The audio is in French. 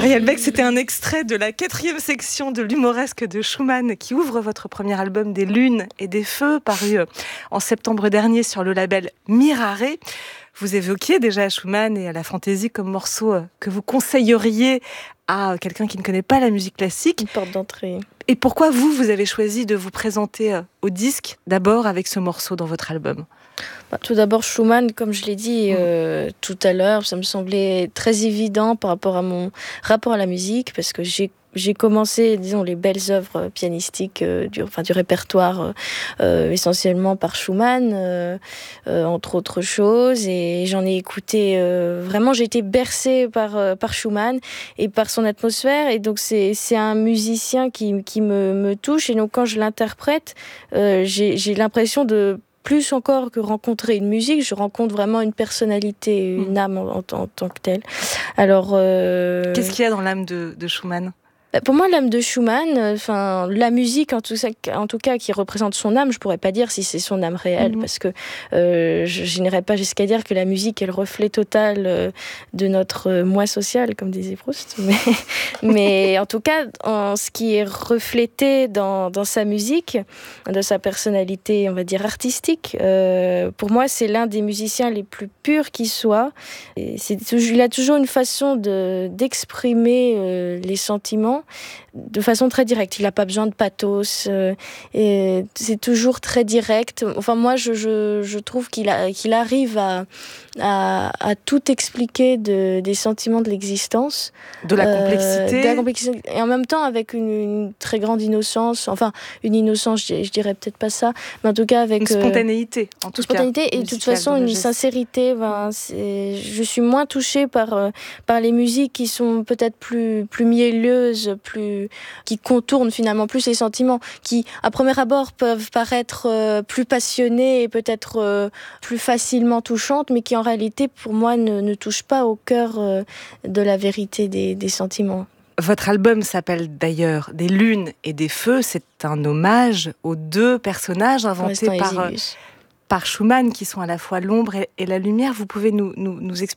Ariel Beck, c'était un extrait de la 4e section de l'humoresque de Schumann qui ouvre votre premier album Des Lunes et des Feux, paru en septembre dernier sur le label Mirare. Vous évoquiez déjà Schumann et la fantaisie comme morceau que vous conseilleriez à quelqu'un qui ne connaît pas la musique classique. Une porte d'entrée. Et pourquoi vous avez choisi de vous présenter au disque d'abord avec ce morceau dans votre album ? Tout d'abord, Schumann, comme je l'ai dit tout à l'heure, ça me semblait très évident par rapport à mon rapport à la musique, parce que j'ai commencé, disons, les belles œuvres pianistiques du répertoire essentiellement par Schumann, entre autres choses, et j'en ai écouté vraiment, j'ai été bercée par Schumann et par son atmosphère, et donc c'est un musicien qui me touche, et donc quand je l'interprète, j'ai l'impression de plus encore que rencontrer une musique, je rencontre vraiment une personnalité, une âme en tant que telle. Alors, qu'est-ce qu'il y a dans l'âme de Schumann ? Pour moi, l'âme de Schumann, la musique en tout cas qui représente son âme, je pourrais pas dire si c'est son âme réelle, parce que je n'irais pas jusqu'à dire que la musique est le reflet total de notre moi social, comme disait Proust. Mais en tout cas, ce qui est reflété dans sa musique, de sa personnalité, on va dire artistique, pour moi, c'est l'un des musiciens les plus purs qui soit. Il a toujours une façon d'exprimer les sentiments de façon très directe. Il n'a pas besoin de pathos, et c'est toujours très direct. Enfin, moi, je trouve qu'il arrive à tout expliquer des sentiments de l'existence. De la complexité. De la complexité. Et en même temps, avec une très grande innocence. Enfin, une innocence, je dirais peut-être pas ça, mais en tout cas avec... Une spontanéité, en tout cas. Une spontanéité, et de toute façon, une sincérité. Je suis moins touchée par les musiques qui sont peut-être plus mielleuses, qui contournent finalement plus les sentiments, qui à premier abord peuvent paraître plus passionnées et peut-être plus facilement touchantes, mais qui en réalité pour moi ne touchent pas au cœur de la vérité des sentiments. Votre album s'appelle d'ailleurs Des Lunes et des Feux. C'est un hommage aux deux personnages inventés par Schumann, qui sont à la fois l'ombre et la lumière. Vous pouvez nous expliquer